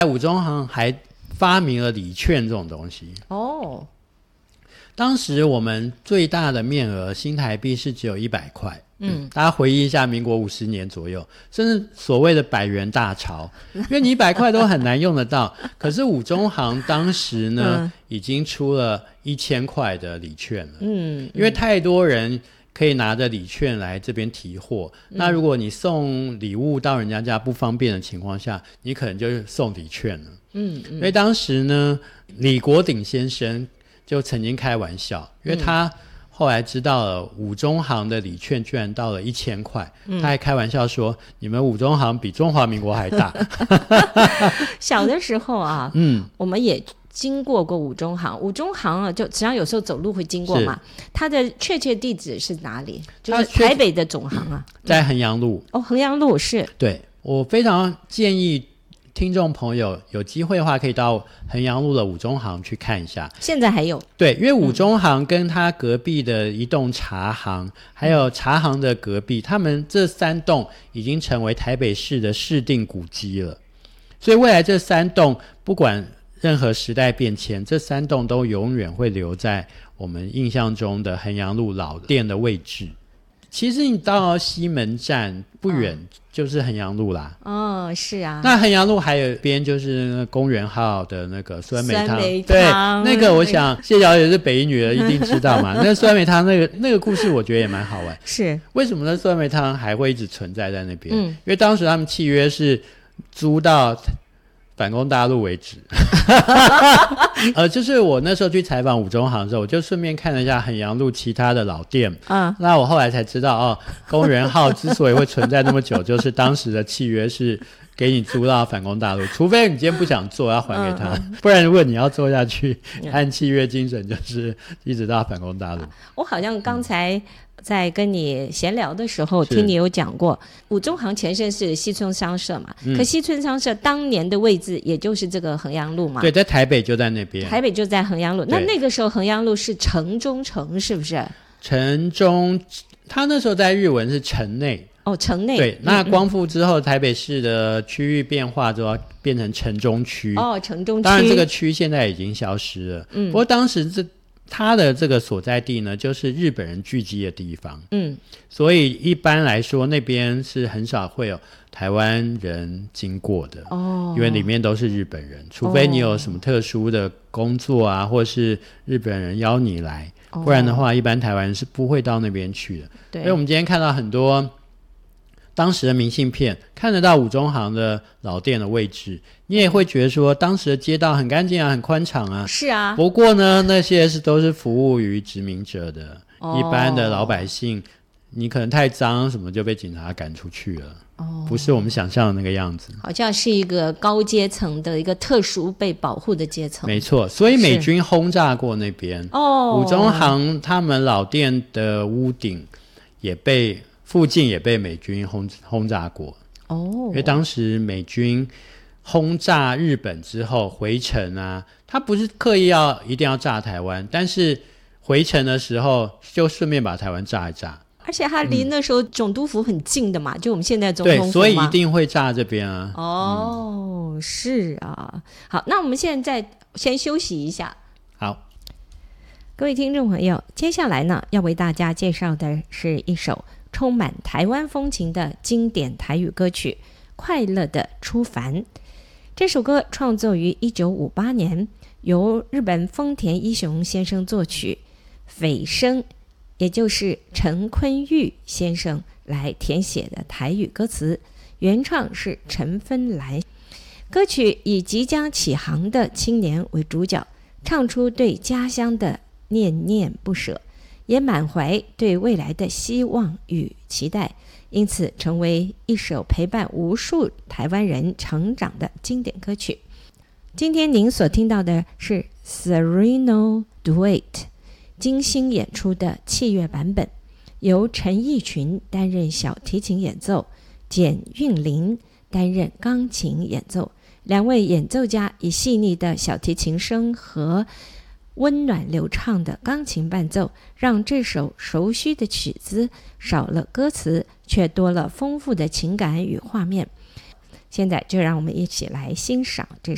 伍中航还发明了礼券这种东西。当时我们最大的面额新台币是只有100块。大家回忆一下民国50年左右，甚至所谓的100元大钞，因为你100块都很难用得到。可是伍中航当时呢，已经出了1000块的礼券了。因为太多人可以拿着礼券来这边提货，那如果你送礼物到人家家不方便的情况下，你可能就是送礼券了。所以当时呢，李国鼎先生就曾经开玩笑，因为他后来知道了伍中航的礼券居然到了1000块，他还开玩笑说，你们伍中航比中华民国还大。 小的时候啊，我们也经过伍中航。伍中航啊，就只要有时候走路会经过嘛。他的确切地址是哪里？就是台北的总行啊， 在衡阳路。 衡阳路是。 对，我非常建议听众朋友有机会的话，可以到衡阳路的伍中航去看一下。 现在还有？对， 因为伍中航跟他隔壁的一栋茶行，还有茶行的隔壁，他们这3栋已经成为台北市的市定古迹了。所以未来这3栋不管任何时代变迁，这3栋都永远会留在我们印象中的衡阳路老店的位置。其实你到西门站不远就是衡阳路啦。 是啊。 那衡阳路还有一边就是公园号的那个酸梅汤。 对， 那个我想谢小姐是北一女的一定知道嘛。那酸梅汤那个故事我觉得也蛮好玩。 是为什么那酸梅汤还会一直存在在那边？因为当时他们契约是租到反攻大陆为止。就是我那时候去采访伍中航的时候，我就顺便看了一下衡阳路其他的老店。那我后来才知道公园号之所以会存在那么久，就是当时的契约是给你租到反攻大陆，除非你今天不想做要还给他，不然如果你要做下去，按契约精神就是一直到反攻大陆。 我好像刚才在跟你闲聊的时候听你有讲过，伍中航前身是西村商社嘛。可西村商社当年的位置也就是这个衡阳路嘛。 对，在台北就在那边。台北就在衡阳路。那个时候衡阳路是城中城是不是？ 城中，他那时候在日文是城内。 城内。 对，那光复之后，台北市的区域变化之后变成城中区。 城中区。 当然这个区现在已经消失了。不过当时他的这个所在地呢，就是日本人聚集的地方。所以一般来说那边是很少会有台湾人经过的。因为里面都是日本人，除非你有什么特殊的工作啊，或是日本人邀你来，不然的话一般台湾人是不会到那边去的。所以我们今天看到很多当时的明信片，看得到伍中航的老店的位置，你也会觉得说当时的街道很干净啊，很宽敞啊。 是啊。 不过呢，那些都是服务于殖民者的。一般的老百姓你可能太脏什么就被警察赶出去了。不是我们想象的那个样子， 好像是一个高阶层的一个特殊被保护的阶层。 没错，所以美军轰炸过那边。伍中航他们老店的屋顶附近也被美军轰炸过。因为当时美军轰炸日本之后回程啊，他不是刻意一定要炸台湾，但是回程的时候就顺便把台湾炸一炸。 而且他离那时候总督府很近的嘛，就我们现在总统府嘛。 对，所以一定会炸这边啊。 是啊。好，那我们现在先休息一下。 好， 各位听众朋友，接下来呢要为大家介绍的是一首充满台湾风情的经典台语歌曲《快乐的出帆》。这首歌创作于1958年，由日本丰田一雄先生作曲，斐生也就是陈坤玉先生来填写的台语歌词，原唱是陈芬兰。歌曲以即将起航的青年为主角，唱出对家乡的念念不舍，也满怀对未来的希望与期待，因此成为一首陪伴无数台湾人成长的经典歌曲。今天您所听到的是 Sereno Duet 精心演出的器乐版本，由陈奕群担任小提琴演奏，简韵玲担任钢琴演奏。两位演奏家以细腻的小提琴声和温暖流畅的钢琴伴奏，让这首熟悉的曲子少了歌词，却多了丰富的情感与画面。现在就让我们一起来欣赏这首